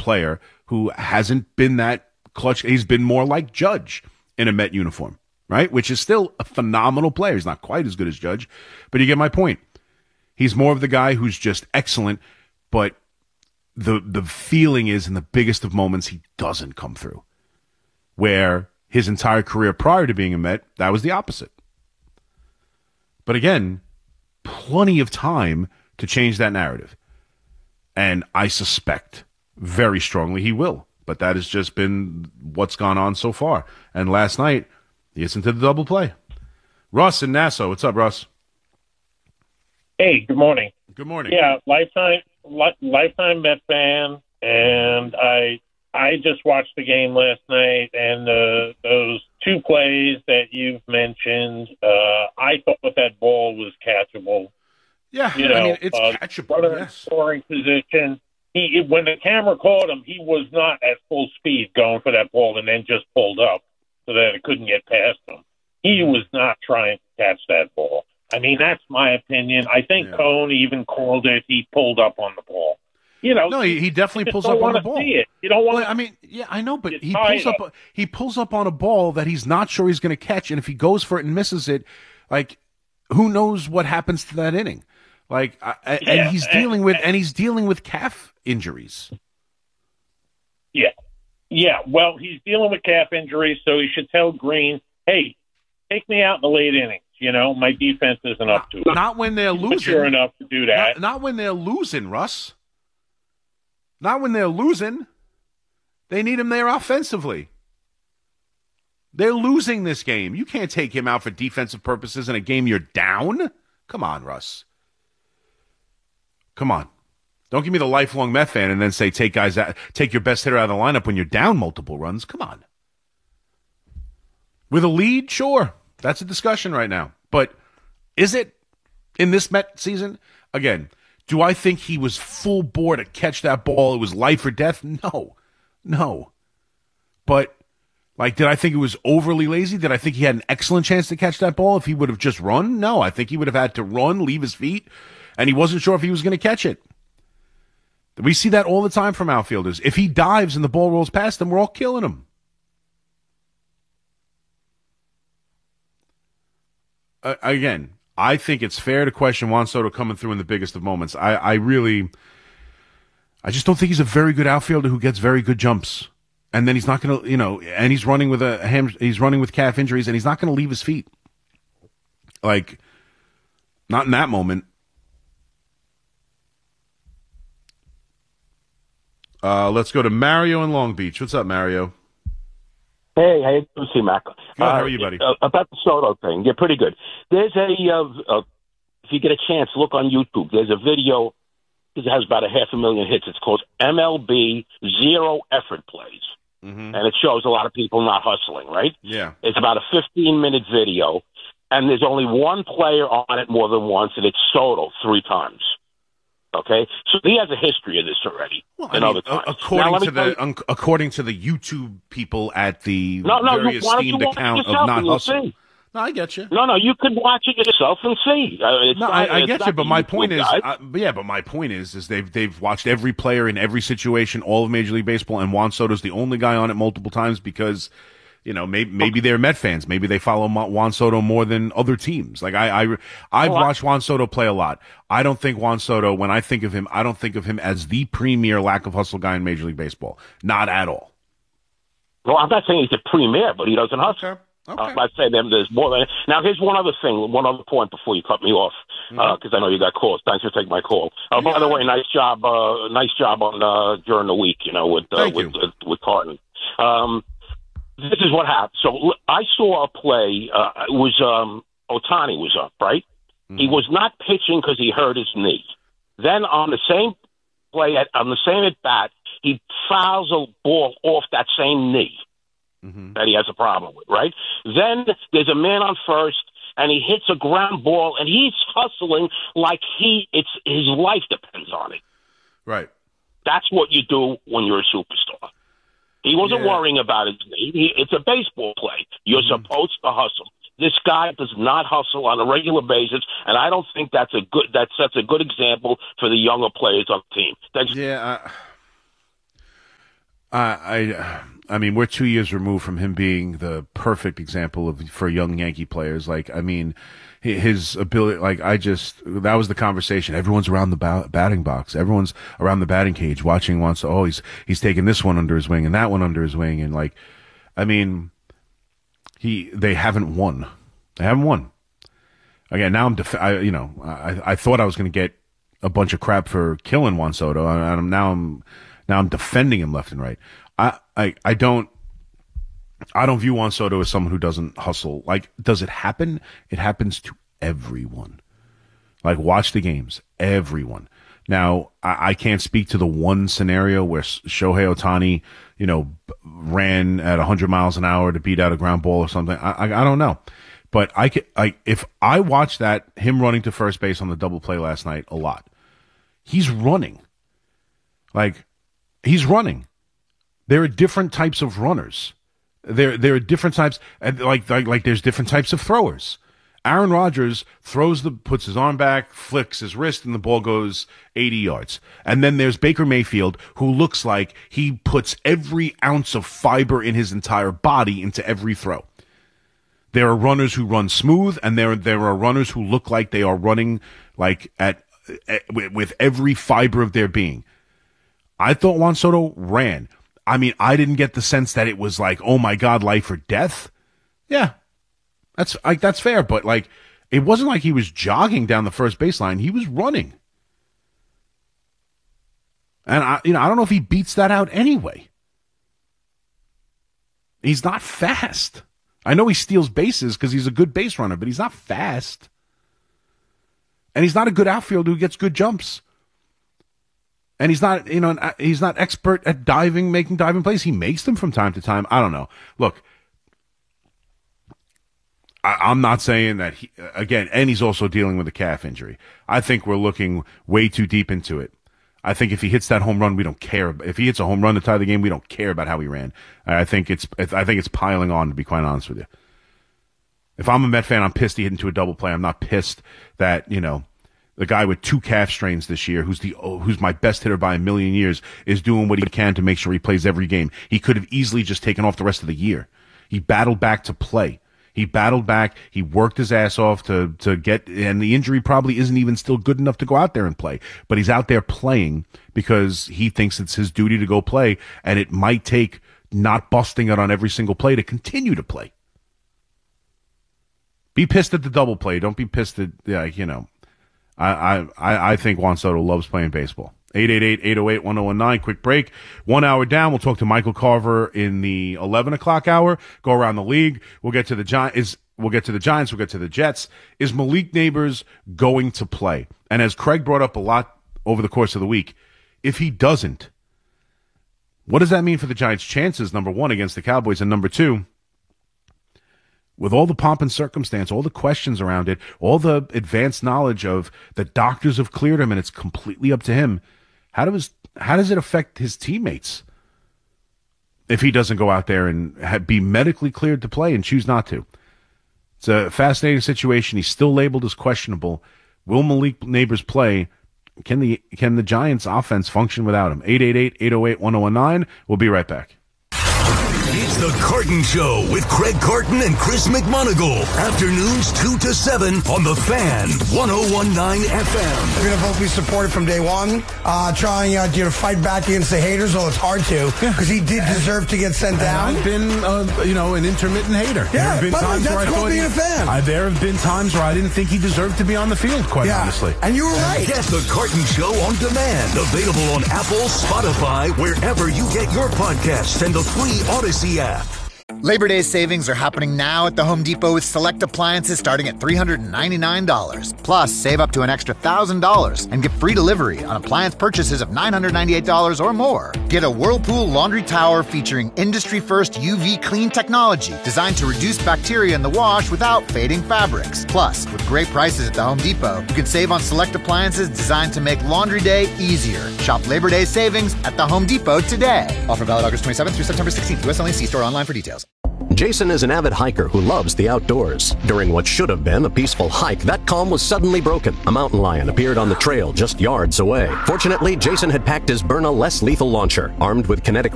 player who hasn't been that clutch. He's been more like Judge in a Met uniform, right? Which is still a phenomenal player. He's not quite as good as Judge, but you get my point. He's more of the guy who's just excellent, but the feeling is in the biggest of moments he doesn't come through. Where his entire career prior to being a Met, that was the opposite. But again, plenty of time to change that narrative. And I suspect very strongly he will. But that has just been what's gone on so far. And last night, he gets into the double play. Russ in Nassau. What's up, Russ? Hey, good morning. Good morning. Yeah, lifetime Met fan, and I just watched the game last night, and those two plays that you've mentioned, I thought that ball was catchable. Yeah, I mean, it's catchable, yes. Scoring position. When the camera caught him, he was not at full speed going for that ball and then just pulled up so that it couldn't get past him. He was not trying to catch that ball. I mean, that's my opinion. I think Cone even called it. He pulled up on the ball. No, he definitely pulls up on the ball. See it. You don't want. I mean, yeah, I know, but he pulls up on a ball that he's not sure he's going to catch, and if he goes for it and misses it, like, who knows what happens to that inning? Like, and he's dealing with calf injuries. Yeah. Well, he's dealing with calf injuries, so he should tell Green, "Hey, take me out in the late innings. My defense isn't up to it." Not when they're losing. Mature enough to do that. Not when they're losing, Russ. Not when they're losing. They need him there offensively. They're losing this game. You can't take him out for defensive purposes in a game you're down. Come on, Russ. Come on. Don't give me the lifelong Met fan and then say take your best hitter out of the lineup when you're down multiple runs. Come on. With a lead, sure. That's a discussion right now. But is it in this Met season? Again, do I think he was full bore to catch that ball? It was life or death? No. But, did I think it was overly lazy? Did I think he had an excellent chance to catch that ball if he would have just run? No, I think he would have had to run, leave his feet, and he wasn't sure if he was going to catch it. We see that all the time from outfielders. If he dives and the ball rolls past him, we're all killing him. Again, I think it's fair to question Juan Soto coming through in the biggest of moments. I just don't think he's a very good outfielder who gets very good jumps. And then he's not going to, and he's running with he's running with calf injuries, and he's not going to leave his feet. Not in that moment. Let's go to Mario in Long Beach. What's up, Mario? Hey, how you doing, C-Mac? Good, how are you, buddy? About the Soto thing, yeah, pretty good. There's if you get a chance, look on YouTube. There's a video that has about 500,000 hits. It's called MLB Zero Effort Plays. Mm-hmm. And it shows a lot of people not hustling, right? Yeah. It's about a 15-minute video, and there's only one player on it more than once, and it's Soto 3 times. Okay, so he has a history of this already. Well, other times. According to the YouTube people at the very esteemed account of Not Hustle. No, I get you. No, you could watch it yourself and see. I get you, but my point is, they've watched every player in every situation, all of Major League Baseball, and Juan Soto's the only guy on it multiple times because. Maybe they're Met fans. Maybe they follow Juan Soto more than other teams. I've watched Juan Soto play a lot. I don't think Juan Soto, when I think of him, I don't think of him as the premier lack of hustle guy in Major League Baseball. Not at all. Well, I'm not saying he's the premier, but he doesn't hustle. Okay. I'd say there's more than. Now, here's one other point before you cut me off, because I know you got calls. Thanks for taking my call. By the way, nice job on during the week. With Carton. This is what happened. So I saw a play. It was Ohtani was up, right? Mm-hmm. He was not pitching because he hurt his knee. Then on the same play, on the same at bat, he fouls a ball off that same knee that he has a problem with, right? Then there's a man on first, and he hits a ground ball, and he's hustling like his life depends on it. Right. That's what you do when you're a superstar. He wasn't worrying about his knee. It's a baseball play. You're supposed to hustle. This guy does not hustle on a regular basis, and I don't think that sets a good example for the younger players on the team. Thanks. Yeah. I mean, we're 2 years removed from him being the perfect example for young Yankee players. Like, I mean, his ability, that was the conversation. Everyone's around the batting box. Everyone's around the batting cage watching he's taking this one under his wing and that one under his wing. And like, I mean, they haven't won. They haven't won. Again, now I thought I was going to get a bunch of crap for killing Juan Soto. Now I'm defending him left and right. I don't view Juan Soto as someone who doesn't hustle. Like, does it happen? It happens to everyone. Like, watch the games. Everyone. Now, I can't speak to the one scenario where Shohei Ohtani, ran at 100 miles an hour to beat out a ground ball or something. I don't know. But if I watched him running to first base on the double play last night a lot, he's running. Like, he's running. There are different types of runners. There are different types, like there's different types of throwers. Aaron Rodgers puts his arm back, flicks his wrist, and the ball goes 80 yards. And then there's Baker Mayfield, who looks like he puts every ounce of fiber in his entire body into every throw. There are runners who run smooth, and there are runners who look like they are running like with every fiber of their being. I thought Juan Soto ran. I mean, I didn't get the sense that it was like, oh my God, life or death. Yeah, that's fair. But like, it wasn't like he was jogging down the first baseline. He was running. And I don't know if he beats that out anyway. He's not fast. I know he steals bases because he's a good base runner, but he's not fast. And he's not a good outfielder who gets good jumps. And he's not, he's not expert at making diving plays. He makes them from time to time. I don't know. Look, I'm not saying that and he's also dealing with a calf injury. I think we're looking way too deep into it. I think if he hits that home run, we don't care. If he hits a home run to tie the game, we don't care about how he ran. I think it's piling on, to be quite honest with you. If I'm a Met fan, I'm pissed he hit into a double play. I'm not pissed that, the guy with 2 calf strains this year, who's my best hitter by a million years, is doing what he can to make sure he plays every game. He could have easily just taken off the rest of the year. He battled back to play. He battled back. He worked his ass off to get, and the injury probably isn't even still good enough to go out there and play. But he's out there playing because he thinks it's his duty to go play, and it might take not busting it on every single play to continue to play. Be pissed at the double play. Don't be pissed at, I think Juan Soto loves playing baseball. 888-808-1019. Quick break. 1 hour down. We'll talk to Michael Carver in the 11 o'clock hour. Go around the league. We'll get to the Giants. We'll get to the Giants. We'll get to the Jets. Is Malik Neighbors going to play? And as Craig brought up a lot over the course of the week, if he doesn't, what does that mean for the Giants' chances, number one, against the Cowboys, and number two, with all the pomp and circumstance, all the questions around it, all the advanced knowledge of the doctors have cleared him and it's completely up to him, how does it affect his teammates if he doesn't go out there and be medically cleared to play and choose not to? It's a fascinating situation. He's still labeled as questionable. Will Malik Neighbors play? Can the Giants offense function without him? 888-808-1019. We'll be right back. It's the Carton Show with Craig Carton and Chris McMonagle. Afternoons 2 to 7 on The Fan, 101.9 FM. We're going to both be supported from day one, trying to fight back against the haters, although it's hard to, because he did deserve to get sent down. I've been, an intermittent hater. Yeah, there have been times that's where I thought being a fan. There have been times where I didn't think he deserved to be on the field, quite honestly. And you were right. Get the Carton Show on demand. Available on Apple, Spotify, wherever you get your podcasts, and the free Odyssey app. Labor Day savings are happening now at the Home Depot with select appliances starting at $399. Plus, save up to an extra $1,000 and get free delivery on appliance purchases of $998 or more. Get a Whirlpool laundry tower featuring industry-first UV clean technology designed to reduce bacteria in the wash without fading fabrics. Plus, with great prices at the Home Depot, you can save on select appliances designed to make laundry day easier. Shop Labor Day savings at the Home Depot today. Offer valid August 27th through September 16th. U.S. only. See store online for details. Jason is an avid hiker who loves the outdoors. During what should have been a peaceful hike, that calm was suddenly broken. A mountain lion appeared on the trail just yards away. Fortunately, Jason had packed his Byrna less lethal launcher, armed with kinetic